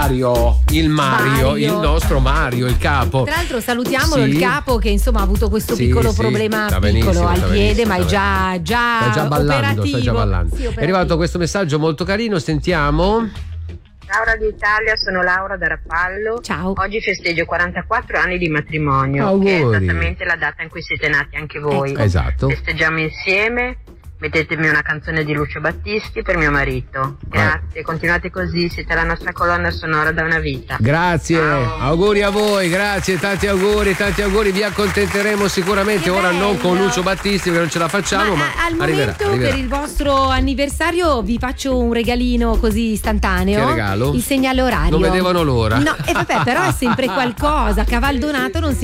Mario, il nostro Mario, il capo. Tra l'altro salutiamolo, Sì. il capo che insomma ha avuto questo piccolo problema sta piccolo benissimo, al sta piede, benissimo, ma è sta già ballando, operativo. sta già ballando. Sì, È operativo. arrivato questo messaggio molto carino, sentiamo. Ciao Radio Italia, sono Laura da Rapallo. Ciao. Oggi festeggio 44 anni di matrimonio, Auguri. che è esattamente la data in cui siete nati anche voi. Ecco. Esatto. Festeggiamo insieme. Mettetemi una canzone di Lucio Battisti per mio marito. Grazie, continuate così, siete la nostra colonna sonora da una vita. Grazie, Ciao. auguri a voi, grazie, tanti auguri, vi accontenteremo sicuramente. Che Ora non con bello. Lucio Battisti perché non ce la facciamo, ma al arriverà. momento per il vostro anniversario vi faccio un regalino così istantaneo. Che regalo? Il segnale orario. Non vedevano l'ora. No, e vabbè, però è sempre qualcosa. Cavaldonato non si